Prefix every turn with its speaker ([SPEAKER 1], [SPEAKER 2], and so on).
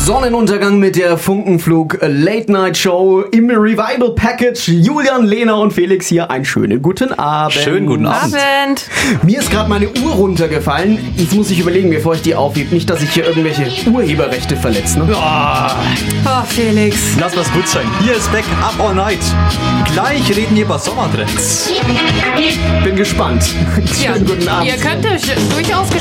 [SPEAKER 1] Sonnenuntergang mit der Funkenflug Late Night Show im Revival Package. Julian, Lena und Felix hier. Einen schönen guten Abend.
[SPEAKER 2] Schönen guten Abend.
[SPEAKER 1] Mir ist gerade meine Uhr runtergefallen. Jetzt muss ich überlegen, bevor ich die aufhebe. Nicht, dass ich hier irgendwelche Urheberrechte verletze. Ne?
[SPEAKER 3] Oh, Felix.
[SPEAKER 2] Lass was gut sein. Hier ist Back Up All Night. Gleich reden wir über Sommertrends.
[SPEAKER 1] Bin gespannt.
[SPEAKER 3] Ja,
[SPEAKER 1] Schönen guten Abend.
[SPEAKER 3] ihr könnt euch durchaus